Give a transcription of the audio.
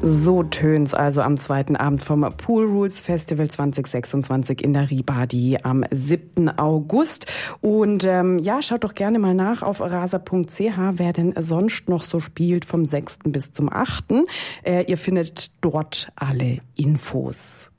So tönt's also am zweiten Abend vom Pool Rules Festival 2026 in der Ribadi am 7. August. Und schaut doch gerne mal nach auf rasa.ch, wer denn sonst noch so spielt vom 6. bis zum 8. Ihr findet dort alle Infos.